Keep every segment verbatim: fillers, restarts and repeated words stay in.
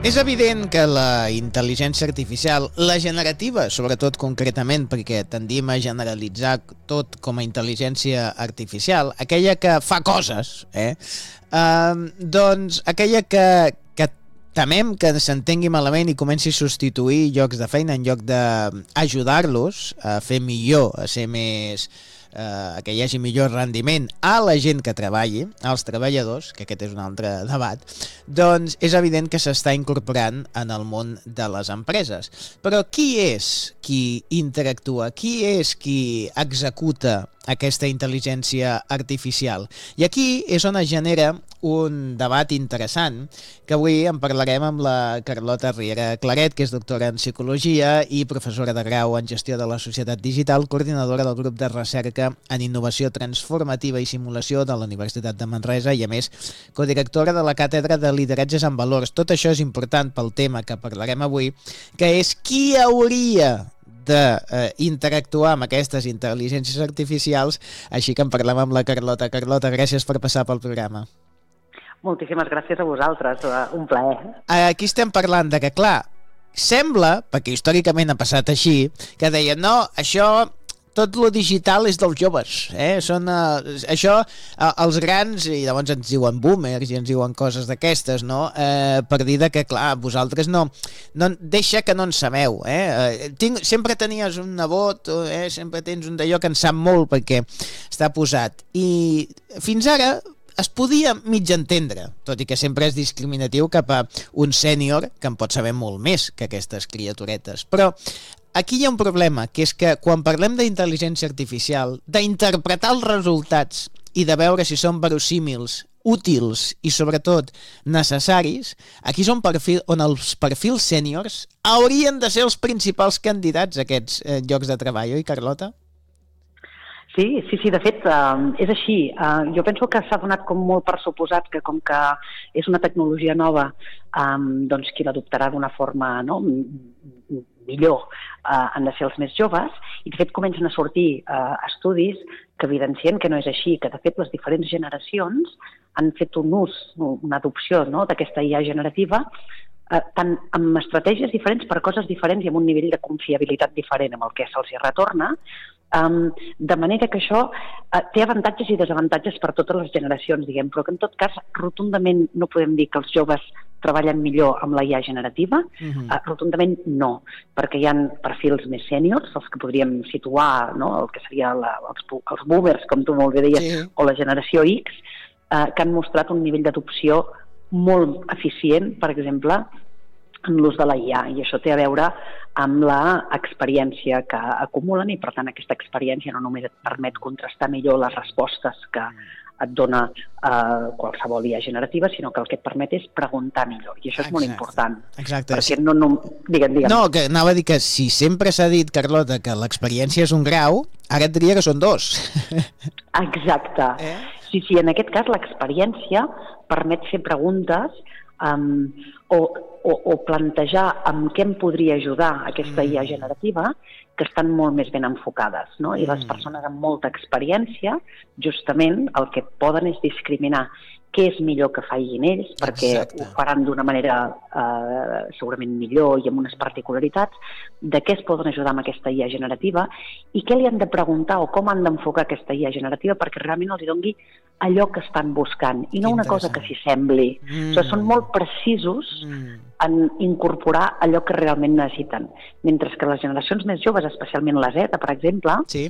És evident que la intel·ligència artificial, la generativa, sobretot concretament, perquè tendim a generalitzar tot com a intel·ligència artificial, aquella que fa coses, eh? Uh, doncs aquella que, que temem que s'entengui malament i comenci a substituir llocs de feina en lloc d'ajudar-los a fer millor, a ser més... Uh, que hi hagi millor rendiment a la gent que treballi, als treballadors, que aquest és un altre debat, doncs és evident que s'està incorporant en el món de les empreses. Però qui és qui interactua? Qui és qui executa aquesta intel·ligència artificial? I aquí és on es genera un debat interessant, que avui en parlarem amb la Carlota Riera Claret, que és doctora en Psicologia i professora de grau en Gestió de la Societat Digital, coordinadora del grup de recerca en Innovació Transformativa i Simulació de la Universitat de Manresa i, a més, codirectora de la Càtedra de Lideratges en Valors. Tot això és important pel tema que parlarem avui, que és qui hauria d'interactuar amb aquestes intel·ligències artificials, així que en parlem amb la Carlota. Carlota, gràcies per passar pel programa. Moltíssimes gràcies a vosaltres, un plaer. Aquí estem parlant de que, clar, sembla, perquè històricament ha passat així, que deien, no, això, tot lo digital és dels joves, eh? Són, uh, això, uh, els grans, i llavors ens diuen boomers i ens diuen coses d'aquestes, no? Eh, per dir de que, clar, vosaltres no, no deixa que no en sabeu, eh? Uh, tinc, sempre tenies un nebot, eh? Sempre tens un d'allò que en sap molt perquè està posat. I fins ara es podia mig entendre, tot i que sempre és discriminatiu cap a un sènior que en pot saber molt més que aquestes criaturetes. Però aquí hi ha un problema, que és que quan parlem d'intel·ligència artificial, d'interpretar els resultats i de veure si són verosímils, útils i sobretot necessaris, aquí és on, perfil, on els perfils sèniors haurien de ser els principals candidats a aquests eh, llocs de treball, oi, Carlota? Sí, sí, sí, de fet, uh, és així. Uh, jo penso que s'ha donat com molt per suposat que com que és una tecnologia nova, um, doncs qui l'adoptarà d'una forma, no?, millor uh, han de ser els més joves, i de fet comencen a sortir uh, estudis que evidencien que no és així, que de fet les diferents generacions han fet un ús, una adopció, no?, d'aquesta I A generativa, uh, tant amb estratègies diferents per coses diferents i amb un nivell de confiabilitat diferent amb el que se'ls retorna. Um, de manera que això uh, té avantatges i desavantatges per totes les generacions, diguem, però que en tot cas rotundament no podem dir que els joves treballen millor amb la I A generativa, uh-huh. uh, rotundament no, perquè hi ha perfils més sèniors, els que podríem situar, no?, el que seria la, els, els boomers, com tu molt bé deies, sí. O la generació X, uh, que han mostrat un nivell d'adopció molt eficient, per exemple, en l'ús de la I A, i això té a veure amb l'experiència que acumulen i, per tant, aquesta experiència no només et permet contrastar millor les respostes que et dona eh, qualsevol I A generativa, sinó que el que et permet és preguntar millor, i això és Exacte. Molt important. Exacte. Perquè no... no digue'm, digue'm. No, que anava a dir que si sempre s'ha dit, Carlota, que l'experiència és un grau, ara et diria que són dos. Exacte. Eh? Sí, sí, en aquest cas l'experiència permet fer preguntes um, o, o, o plantejar amb què em podria ajudar aquesta I A generativa, que estan molt més ben enfocades, no? I les persones amb molta experiència, justament, el que poden és discriminar què és millor que facin ells, perquè Exacte. Ho faran d'una manera eh, segurament millor i amb unes particularitats, de què es poden ajudar amb aquesta I A generativa i què li han de preguntar o com han d'enfocar aquesta I A generativa perquè realment els doni allò que estan buscant i no una cosa que s'hi sembli. Mm. O sigui, són molt precisos mm. en incorporar allò que realment necessiten. Mentre que les generacions més joves, especialment la Z, per exemple, sí.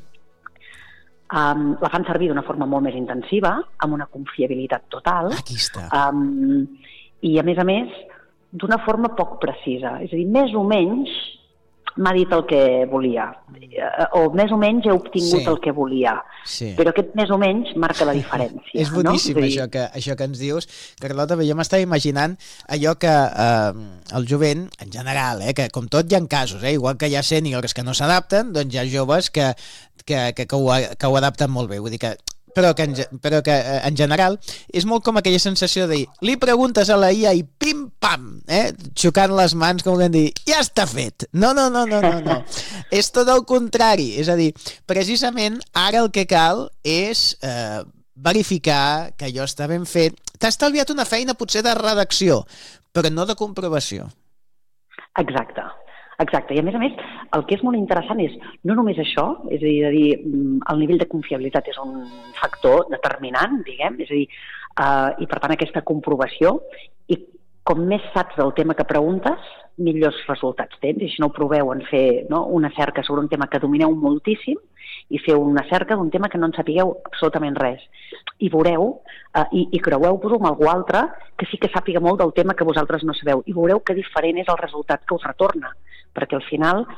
Um, la fan servir d'una forma molt més intensiva, amb una confiabilitat total. Aquí està. Um, I, a més a més, d'una forma poc precisa. És a dir, més o menys m'ha dit el que volia. O més o menys he obtingut sí. el que volia. Sí. Però aquest més o menys marca la diferència. És boníssim, no? això, que, això que ens dius. Carlota, jo m'estava imaginant allò que eh, el jovent, en general, eh, que com tot hi ha casos, eh, igual que hi ha sèniors que no s'adapten, doncs hi ha joves que que, que, que, ho, que ho adapten molt bé, vull dir que però que, en, però que en general és molt com aquella sensació de dir, li preguntes a la I A i pim-pam, eh? xocant les mans com que dir, ja està fet. No, no, no, no, no, no. És tot el contrari, és a dir, precisament ara el que cal és eh, verificar que allò està ben fet. T'ha estalviat una feina potser de redacció, però no de comprovació. Exacte. Exacte, i a més a més, el que és molt interessant és no només això, és a dir, de dir el nivell de confiabilitat és un factor determinant, diguem, és a dir, uh, i per tant aquesta comprovació, i com més saps del tema que preguntes, millors resultats tens, i si no ho proveu en fer no, una cerca sobre un tema que domineu moltíssim i fer una cerca d'un tema que no en sapigueu absolutament res. I veureu, uh, i, i creueu-vos amb algú altre que sí que sàpiga molt del tema que vosaltres no sabeu, i veureu que diferent és el resultat que us retorna, perquè al final